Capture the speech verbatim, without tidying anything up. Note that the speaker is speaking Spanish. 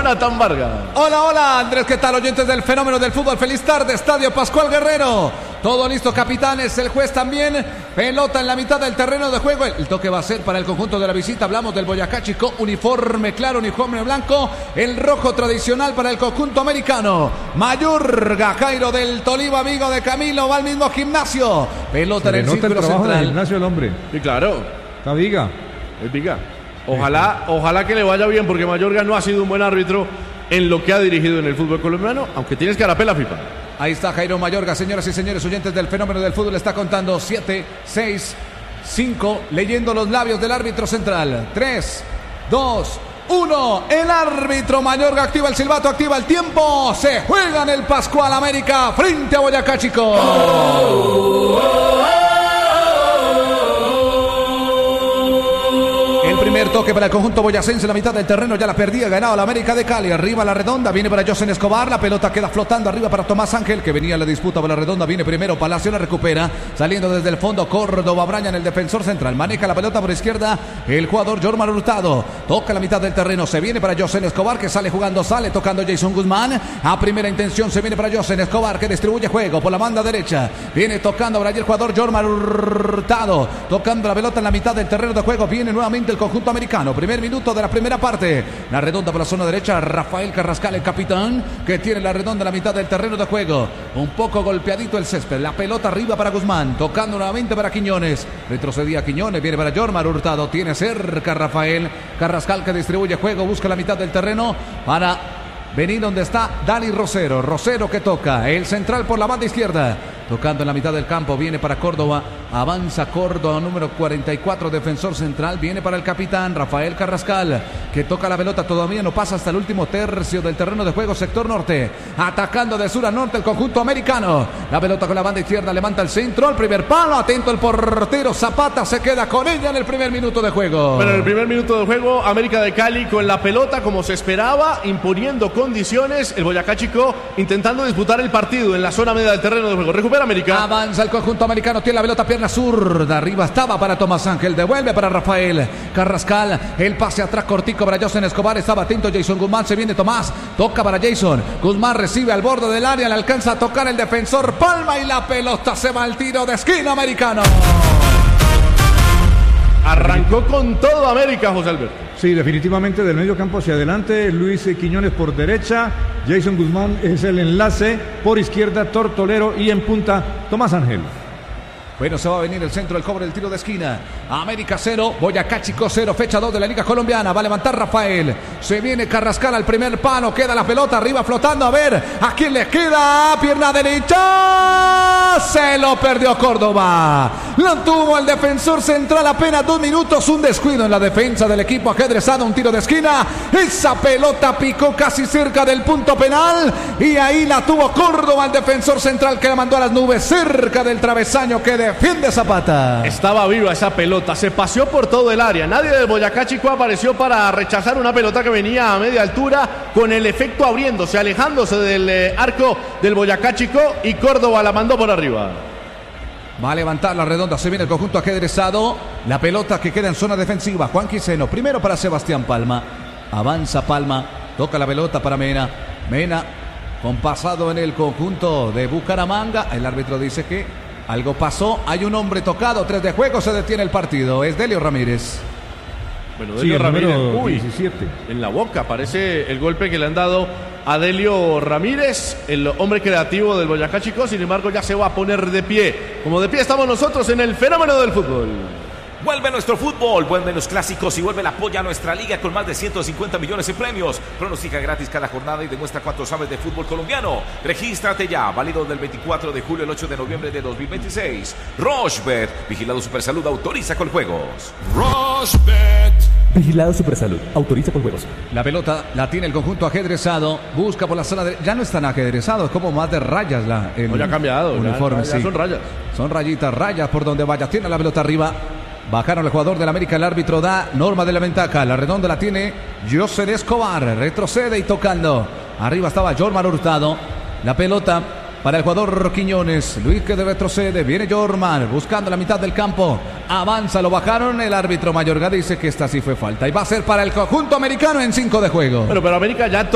Jonathan Vargas. Hola, hola, Andrés, ¿qué tal? Oyentes del fenómeno del fútbol, feliz tarde, Estadio Pascual Guerrero. Todo listo, capitanes, el juez también. Pelota en la mitad del terreno de juego. El toque va a ser para el conjunto de la visita. Hablamos del Boyacá Chico, uniforme claro, uniforme blanco. El rojo tradicional para el conjunto americano. Mayorga, Jairo del Tolima, amigo de Camilo, va al mismo gimnasio. Pelota Se en el le nota círculo el trabajo central. del gimnasio el hombre. Sí, claro. Está viga. Es viga. Ojalá, ojalá que le vaya bien, porque Mayorga no ha sido un buen árbitro en lo que ha dirigido en el fútbol colombiano, aunque tienes que dar la FIFA. Ahí está Jairo Mayorga, señoras y señores, oyentes del fenómeno del fútbol, está contando siete, seis, cinco, leyendo los labios del árbitro central. tres, dos, uno. El árbitro Mayorga activa el silbato, activa el tiempo. Se juega en el Pascual América frente a Boyacá Chico. Oh, oh, oh. Primer toque para el conjunto boyacense en la mitad del terreno, ya la perdía, ganaba la América de Cali, arriba la redonda, viene para José Escobar, la pelota queda flotando arriba para Tomás Ángel, que venía a la disputa por la redonda, viene primero, Palacio la recupera, saliendo desde el fondo, Córdoba Braña en el defensor central, maneja la pelota por izquierda, el jugador Jorman Hurtado, toca la mitad del terreno, se viene para José Escobar, que sale jugando, sale tocando Jason Guzmán, a primera intención se viene para José Escobar, que distribuye juego por la banda derecha, viene tocando para allí el jugador Jorman Hurtado, tocando la pelota en la mitad del terreno de juego, viene nuevamente el conjunto americano. Primer minuto de la primera parte. La redonda por la zona derecha. Rafael Carrascal, el capitán, que tiene la redonda en la mitad del terreno de juego. Un poco golpeadito el césped. La pelota arriba para Guzmán. Tocando nuevamente para Quiñones. Retrocedía Quiñones. Viene para Jorman Hurtado. Tiene cerca Rafael Carrascal, que distribuye juego. Busca la mitad del terreno para venir donde está Dani Rosero. Rosero que toca. El central por la banda izquierda. Tocando en la mitad del campo, viene para Córdoba, avanza Córdoba, número cuarenta y cuatro, defensor central, viene para el capitán Rafael Carrascal, que toca la pelota, todavía no pasa hasta el último tercio del terreno de juego, sector norte, atacando de sur a norte el conjunto americano, la pelota con la banda izquierda, levanta el centro, el primer palo, atento el portero, Zapata se queda con ella en el primer minuto de juego. Bueno, en el primer minuto de juego, América de Cali con la pelota como se esperaba, imponiendo condiciones, el Boyacá Chico intentando disputar el partido en la zona media del terreno de juego, recupera América. Avanza el conjunto americano, tiene la pelota, pierna zurda, arriba estaba para Tomás Ángel, devuelve para Rafael Carrascal, el pase atrás cortico para José Escobar, estaba atento Jason Guzmán, se viene Tomás, toca para Jason, Guzmán recibe al borde del área, le alcanza a tocar el defensor Palma y la pelota se va al tiro de esquina americano. Arrancó con todo América, José Alberto. Sí, definitivamente del medio campo hacia adelante, Luis Quiñones por derecha, Jason Guzmán es el enlace, por izquierda Tortolero y en punta Tomás Ángel. Bueno, se va a venir el centro, el cobre del tiro de esquina. América cero, Boyacá Chico cero, fecha dos de la Liga Colombiana. Va a levantar Rafael. Se viene Carrascal al primer palo. Queda la pelota arriba flotando. A ver, ¿a quién le queda? Pierna derecha. Se lo perdió Córdoba. Lo tuvo el defensor central apenas dos minutos. Un descuido en la defensa del equipo ajedrezado. Un tiro de esquina. Esa pelota picó casi cerca del punto penal. Y ahí la tuvo Córdoba, el defensor central, que la mandó a las nubes cerca del travesaño que defiende Zapata. Estaba viva esa pelota, se paseó por todo el área. Nadie del Boyacá Chico apareció para rechazar una pelota que venía a media altura, con el efecto abriéndose, alejándose del eh, arco del Boyacá Chico, y Córdoba la mandó por arriba. Va a levantar la redonda, se viene el conjunto ajedrezado. La pelota que queda en zona defensiva. Juan Quiseno, primero para Sebastián Palma. Avanza Palma, toca la pelota para Mena. Mena con pasado en el conjunto de Bucaramanga. El árbitro dice que algo pasó, hay un hombre tocado, tres de juego, se detiene el partido. Es Delio Ramírez. Bueno, Delio sí, Ramírez, uy, diecisiete. En la boca parece el golpe que le han dado a Delio Ramírez, el hombre creativo del Boyacá Chico. Sin embargo, ya se va a poner de pie. Como de pie estamos nosotros en el fenómeno del fútbol. Vuelve nuestro fútbol, vuelven los clásicos y vuelve el apoyo a nuestra liga con más de ciento cincuenta millones en premios. Pronostica gratis cada jornada y demuestra cuánto sabes de fútbol colombiano. Regístrate ya, válido del veinticuatro de julio al ocho de noviembre de dos mil veintiséis. Rochebet, vigilado Supersalud, autoriza con juegos. Rochebet. Vigilado Supersalud, autoriza con juegos. La pelota la tiene el conjunto ajedrezado, busca por la zona de... Ya no están ajedrezados, como más de rayas la, el no, ya ha cambiado, uniforme, ya, ya sí. son rayas. Son rayitas, rayas por donde vaya, tiene la pelota arriba. Bajaron el jugador del América, el árbitro da norma de la ventaja. La redonda la tiene José Escobar, retrocede y tocando. Arriba estaba Jorman Hurtado. La pelota para el jugador Quiñones. Luis que retrocede, viene Jorman buscando la mitad del campo. Avanza, lo bajaron. El árbitro Mayorga dice que esta sí fue falta. Y va a ser para el conjunto americano en cinco de juego. Bueno, pero América ya